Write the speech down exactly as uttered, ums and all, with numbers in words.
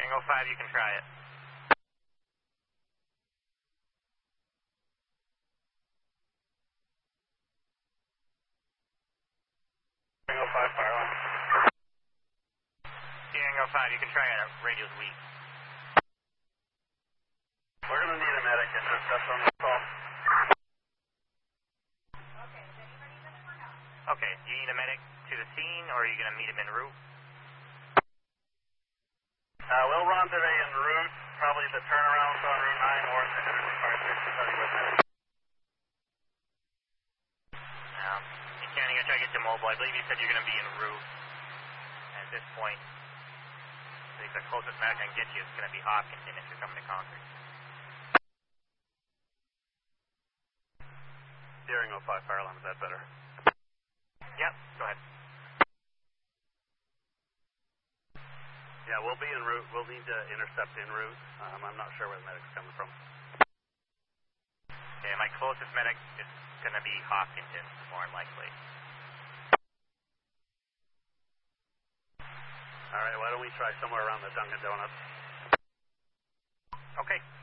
Tango five, you can try it. Tango five, fire on. Tango five, you can try it. Radio's weak. We're going to need a medic in this. That's on the call. Okay, do you need a medic to the scene, or are you going to meet him en route? Uh, we'll rendezvous en route. Probably the turnaround's on Route nine or San Henry Fire Station. Tell you what medic. No. You can't even try to get to mobile. I believe you said you're going to be en route. And at this point, I think the closest medic I can get you is going to be Hopkinton if you're coming to Concord. Steering oh five, fire alarm. Is that better? Yep, go ahead. Yeah, we'll be en route. We'll need to intercept en route. Um, I'm not sure where the medic's coming from. Okay, my closest medic is going to be Hopkinton, more than likely. All right, why don't we try somewhere around the Dunkin' Donuts? Okay.